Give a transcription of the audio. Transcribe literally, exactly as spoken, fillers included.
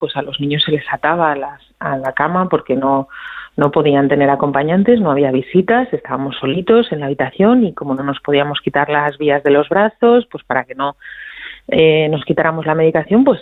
pues a los niños se les ataba a, las, a la cama porque no, no podían tener acompañantes, no había visitas, estábamos solitos en la habitación y como no nos podíamos quitar las vías de los brazos, pues para que no eh, nos quitáramos la medicación, pues